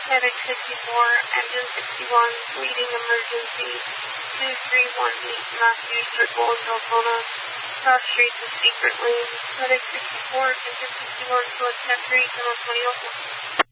Medic 64, Engine 61, leading emergency 2318 Matthews Circle in Deltona, cross streets and secret lanes. Medic 64, Engine 61, select 10-3, 20 Oakland.